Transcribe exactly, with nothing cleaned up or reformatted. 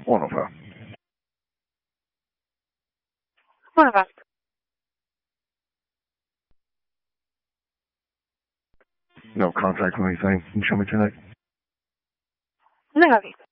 One of her. One of us. No contact or anything. Can you show me tonight? No.